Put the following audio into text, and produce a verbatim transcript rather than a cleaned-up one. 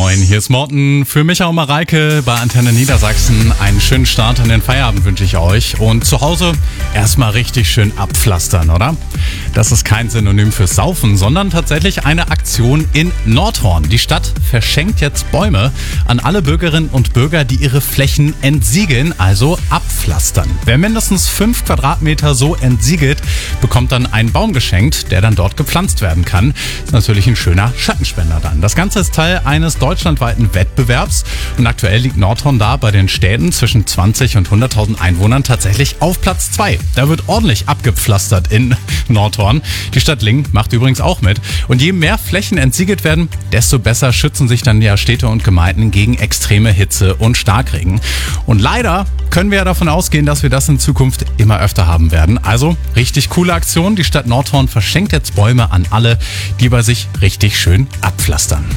Moin, hier ist Morten für Micha und Mareike bei Antenne Niedersachsen. Einen schönen Start in den Feierabend wünsche ich euch. Und zu Hause erstmal richtig schön abpflastern, oder? Das ist kein Synonym fürs Saufen, sondern tatsächlich eine Aktion in Nordhorn. Die Stadt verschenkt jetzt Bäume an alle Bürgerinnen und Bürger, die ihre Flächen entsiegeln, also abpflastern. Wer mindestens fünf Quadratmeter so entsiegelt, bekommt dann einen Baum geschenkt, der dann dort gepflanzt werden kann. Ist natürlich ein schöner Schattenspender dann. Das Ganze ist Teil eines deutschlandweiten Wettbewerbs und aktuell liegt Nordhorn da bei den Städten zwischen zwanzig und hunderttausend Einwohnern tatsächlich auf Platz zwei. Da wird ordentlich abgepflastert in Nordhorn. Die Stadt Lingen macht übrigens auch mit. Und je mehr Flächen entsiegelt werden, desto besser schützen sich dann ja Städte und Gemeinden gegen extreme Hitze und Starkregen. Und leider können wir ja davon ausgehen, dass wir das in Zukunft immer öfter haben werden. Also richtig coole Aktion. Die Stadt Nordhorn verschenkt jetzt Bäume an alle, die bei sich richtig schön abpflastern.